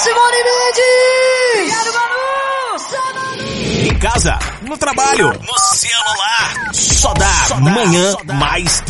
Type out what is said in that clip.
Simone Mendes! Em casa, no trabalho, no celular, só dá Manhã Mais